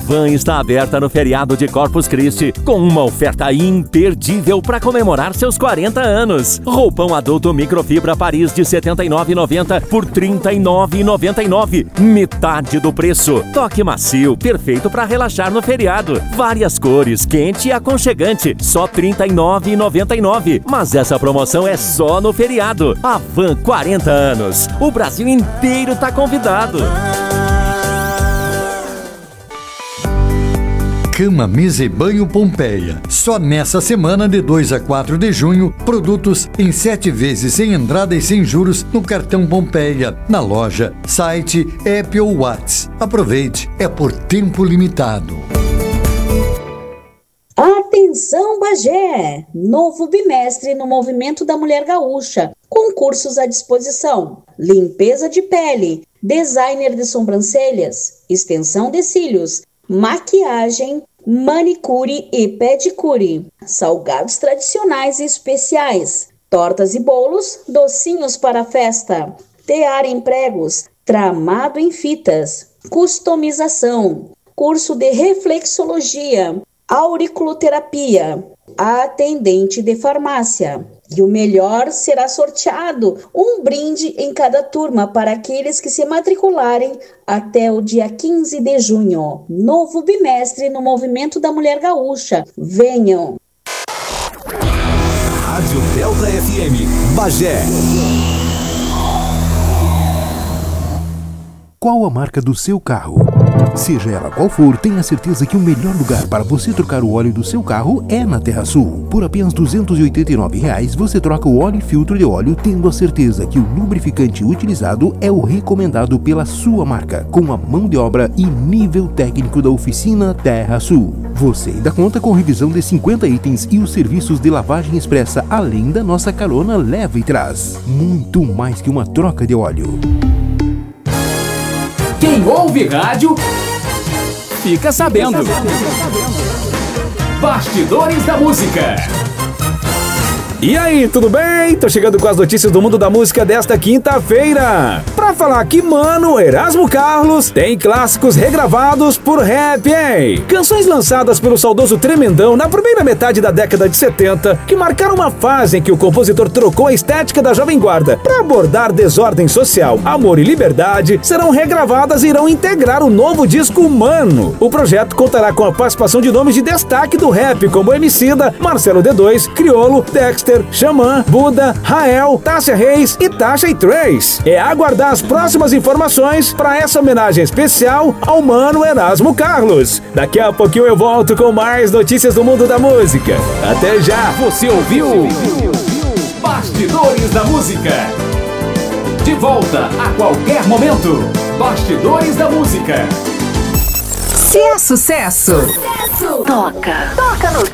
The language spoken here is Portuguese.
Van está aberta no feriado de Corpus Christi, com uma oferta imperdível para comemorar seus 40 anos. Roupão adulto microfibra Paris de R$ 79,90 por R$ 39,99. Metade do preço. Toque macio, perfeito para relaxar no feriado. Várias cores, quente e aconchegante, só R$ 39,99. Mas essa promoção é só no feriado. A Van 40 anos. O Brasil inteiro tá convidado. Cama, Mesa e Banho Pompeia. Só nessa semana de 2 a 4 de junho, produtos em 7 vezes sem entrada e sem juros no cartão Pompeia, na loja, site, app ou WhatsApp. Aproveite, é por tempo limitado. Atenção, Bagé! Novo bimestre no Movimento da Mulher Gaúcha. Concursos à disposição: limpeza de pele, designer de sobrancelhas, extensão de cílios, maquiagem, manicure e pedicure, salgados tradicionais e especiais, tortas e bolos, docinhos para festa, tear em pregos, tramado em fitas, customização, curso de reflexologia, auriculoterapia, atendente de farmácia. E o melhor, será sorteado um brinde em cada turma para aqueles que se matricularem até o dia 15 de junho. Novo bimestre no Movimento da Mulher Gaúcha. Venham! Rádio Delta FM, Bagé. Qual a marca do seu carro? Seja ela qual for, tenha certeza que o melhor lugar para você trocar o óleo do seu carro é na TerraSul. Por apenas R$ 289,00 você troca o óleo e filtro de óleo, tendo a certeza que o lubrificante utilizado é o recomendado pela sua marca, com a mão de obra e nível técnico da oficina TerraSul. Você ainda conta com revisão de 50 itens e os serviços de lavagem expressa, além da nossa carona leva e traz. Muito mais que uma troca de óleo. Quem ouve rádio, fica sabendo. Bastidores da Música. E aí, tudo bem? Tô chegando com as notícias do mundo da música desta quinta-feira. Pra falar que, mano, Erasmo Carlos tem clássicos regravados por rap, hein? Canções lançadas pelo saudoso Tremendão na primeira metade da década de 70, que marcaram uma fase em que o compositor trocou a estética da Jovem Guarda pra abordar desordem social, amor e liberdade, serão regravadas e irão integrar o novo disco Mano. O projeto contará com a participação de nomes de destaque do rap, como Emicida, Marcelo D2, Criolo, Dexter, Xamã, Buda, Rael, Tássia Reis e Tasha e Trace. É aguardar as próximas informações para essa homenagem especial ao mano Erasmo Carlos. Daqui a pouquinho eu volto com mais notícias do mundo da música. Até já! Você ouviu? Bastidores da Música. De volta a qualquer momento. Bastidores da Música. Se é sucesso, toca no